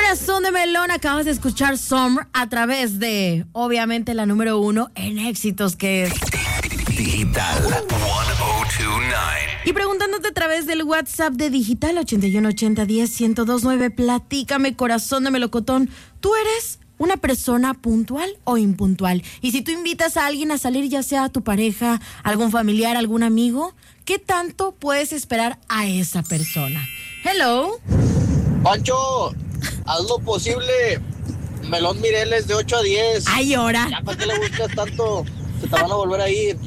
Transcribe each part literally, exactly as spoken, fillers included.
Corazón de melón, acabas de escuchar Summer a través de, obviamente, la número uno en éxitos, que es Digital ciento veintinueve. Y preguntándote a través del WhatsApp de Digital ochenta y uno ochenta diez ciento veintinueve, platícame, corazón de melocotón, ¿tú eres una persona puntual o impuntual? Y si tú invitas a alguien a salir, ya sea a tu pareja, algún familiar, algún amigo, ¿qué tanto puedes esperar a esa persona? Hello. Pancho, haz lo posible. Melón Mireles de ocho a diez. Ay, ahora. Ya, ¿para qué le buscas tanto? Se te van a volver a ir.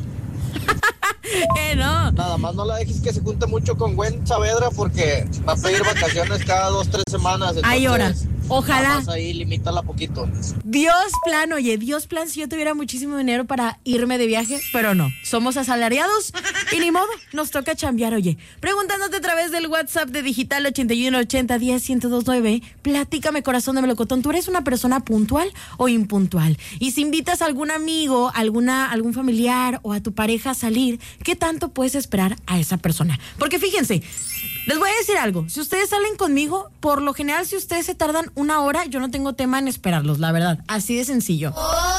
Eh, no. Nada más no la dejes que se junte mucho con Gwen Saavedra porque va a pedir vacaciones cada dos, tres semanas. Entonces, ay, ahora. Ojalá. Nada más ahí, limítala poquito. Dios plan, oye, Dios plan, si yo tuviera muchísimo dinero para irme de viaje, pero no, somos asalariados y ni modo, nos toca chambear, oye. Preguntándote a través del WhatsApp de Digital ochenta y uno ochenta diez ciento veintinueve, platícame, corazón de melocotón, ¿tú eres una persona puntual o impuntual? Y si invitas a algún amigo, alguna, algún familiar o a tu pareja a salir, ¿qué tanto puedes esperar a esa persona? Porque fíjense, les voy a decir algo, si ustedes salen conmigo, por lo general, si ustedes se tardan una hora, yo no tengo tema en esperarlos, la verdad, así de sencillo.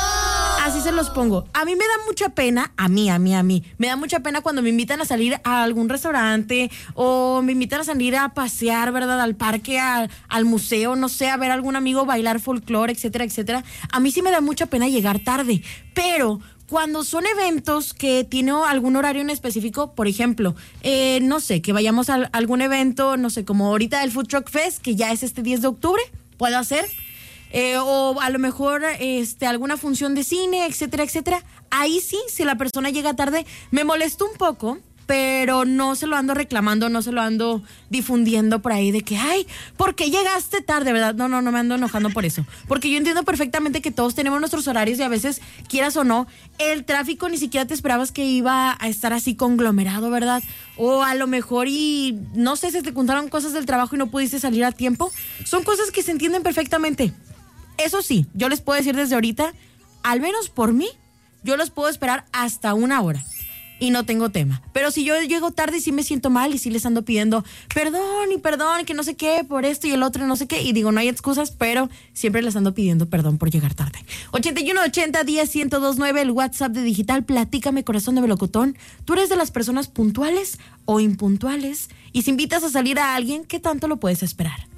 Así se los pongo. A mí me da mucha pena, a mí, a mí, a mí, me da mucha pena cuando me invitan a salir a algún restaurante o me invitan a salir a pasear, ¿verdad? Al parque, a, al museo, no sé, a ver a algún amigo bailar folclore, etcétera, etcétera. A mí sí me da mucha pena llegar tarde, pero cuando son eventos que tienen algún horario en específico, por ejemplo, eh, no sé, que vayamos a algún evento, no sé, como ahorita el Food Truck Fest, que ya es este diez de octubre, puedo hacer, eh, o a lo mejor este, alguna función de cine, etcétera, etcétera. Ahí sí, si la persona llega tarde, me molesta un poco, pero no se lo ando reclamando, no se lo ando difundiendo por ahí de que, ay, ¿por qué llegaste tarde, verdad? No, no, no me ando enojando por eso. Porque yo entiendo perfectamente que todos tenemos nuestros horarios y a veces, quieras o no, el tráfico ni siquiera te esperabas que iba a estar así conglomerado, ¿verdad? O a lo mejor y, no sé, se te juntaron cosas del trabajo y no pudiste salir a tiempo. Son cosas que se entienden perfectamente. Eso sí, yo les puedo decir desde ahorita, al menos por mí, yo los puedo esperar hasta una hora. Y no tengo tema. Pero si yo llego tarde y sí me siento mal y sí les ando pidiendo perdón y perdón, que no sé qué, por esto y el otro y no sé qué. Y digo, no hay excusas, pero siempre les ando pidiendo perdón por llegar tarde. ochenta y uno ochenta diez ciento veintinueve, el WhatsApp de Digital. Platícame, corazón de melocotón. ¿Tú eres de las personas puntuales o impuntuales? Y si invitas a salir a alguien, ¿qué tanto lo puedes esperar?